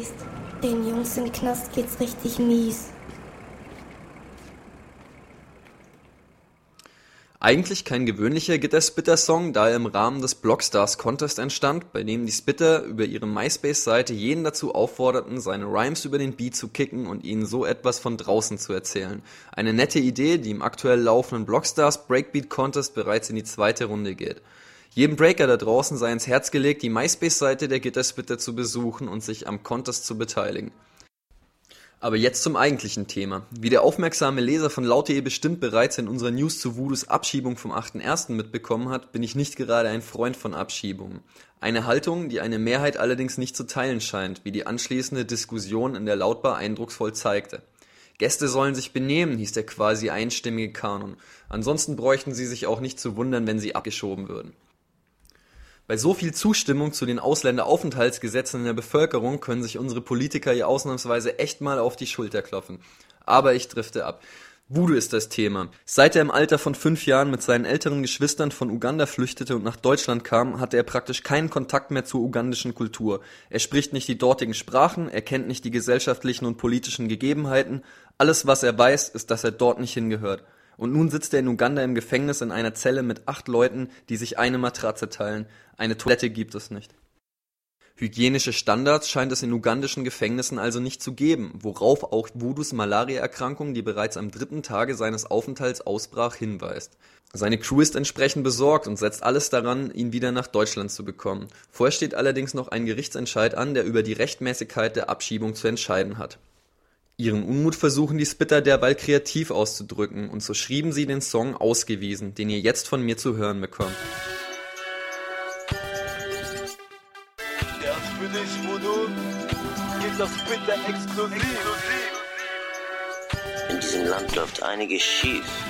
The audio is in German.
siehst. Den Jungs im Knast geht's richtig mies. Eigentlich kein gewöhnlicher Gitter-Spitter-Song, da er im Rahmen des Blockstars Contest entstand, bei dem die Spitter über ihre MySpace-Seite jeden dazu aufforderten, seine Rhymes über den Beat zu kicken und ihnen so etwas von draußen zu erzählen. Eine nette Idee, die im aktuell laufenden Blockstars Breakbeat Contest bereits in die 2. Runde geht. Jedem Breaker da draußen sei ins Herz gelegt, die MySpace-Seite der Gitter-Spitter zu besuchen und sich am Contest zu beteiligen. Aber jetzt zum eigentlichen Thema. Wie der aufmerksame Leser von Laut.de bestimmt bereits in unserer News zu Voodoos Abschiebung vom 8.1. mitbekommen hat, bin ich nicht gerade ein Freund von Abschiebungen. Eine Haltung, die eine Mehrheit allerdings nicht zu teilen scheint, wie die anschließende Diskussion in der Lautbar eindrucksvoll zeigte. Gäste sollen sich benehmen, hieß der quasi einstimmige Kanon. Ansonsten bräuchten sie sich auch nicht zu wundern, wenn sie abgeschoben würden. Bei so viel Zustimmung zu den Ausländeraufenthaltsgesetzen in der Bevölkerung können sich unsere Politiker ja ausnahmsweise echt mal auf die Schulter klopfen. Aber ich drifte ab. Voodoo ist das Thema. Seit er im Alter von 5 Jahren mit seinen älteren Geschwistern von Uganda flüchtete und nach Deutschland kam, hatte er praktisch keinen Kontakt mehr zur ugandischen Kultur. Er spricht nicht die dortigen Sprachen, er kennt nicht die gesellschaftlichen und politischen Gegebenheiten. Alles, was er weiß, ist, dass er dort nicht hingehört. Und nun sitzt er in Uganda im Gefängnis in einer Zelle mit 8 Leuten, die sich eine Matratze teilen. Eine Toilette gibt es nicht. Hygienische Standards scheint es in ugandischen Gefängnissen also nicht zu geben, worauf auch Voodoos Malaria-Erkrankung, die bereits am 3. Tage seines Aufenthalts ausbrach, hinweist. Seine Crew ist entsprechend besorgt und setzt alles daran, ihn wieder nach Deutschland zu bekommen. Vorher steht allerdings noch ein Gerichtsentscheid an, der über die Rechtmäßigkeit der Abschiebung zu entscheiden hat. Ihren Unmut versuchen die Spitter derweil kreativ auszudrücken und so schrieben sie den Song Ausgewiesen, den ihr jetzt von mir zu hören bekommt. Der ist für dich, Voodoo, gibt das Spitter exklusiv. In diesem Land läuft einiges schief.